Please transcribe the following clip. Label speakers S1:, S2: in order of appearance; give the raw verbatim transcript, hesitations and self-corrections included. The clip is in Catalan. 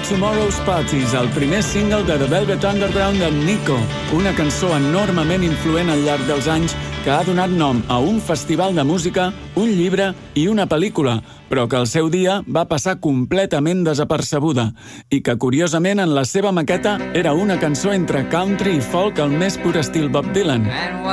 S1: Tomorrow's Parties, el primer single de The Velvet Underground de Nico, una cançó enormement influent al llarg dels anys que ha donat nom a un festival de música, un llibre i una pel·lícula, però que al seu dia va passar completament desapercebuda i que, curiosament, en la seva maqueta era una cançó entre country i folk al més pur estil Bob Dylan.